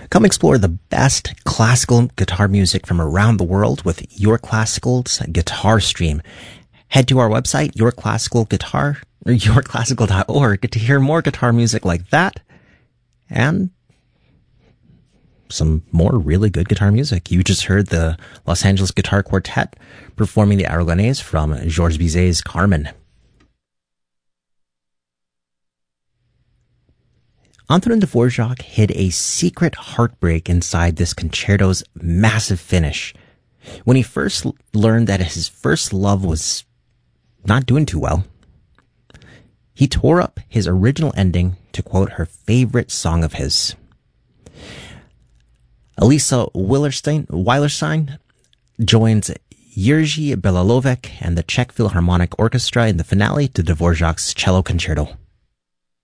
Come explore the best classical guitar music from around the world with Your Classical's Guitar Stream. Head to our website, yourclassical.org, to hear more guitar music like that and some more really good guitar music. You just heard the Los Angeles Guitar Quartet performing the Aragonés from Georges Bizet's Carmen. Antonin Dvorak hid a secret heartbreak inside this concerto's massive finish. When he first learned that his first love was not doing too well, he tore up his original ending to quote her favorite song of his. Elisa Weilerstein joins Jiří Bělohlávek and the Czech Philharmonic Orchestra in the finale to Dvorak's cello concerto.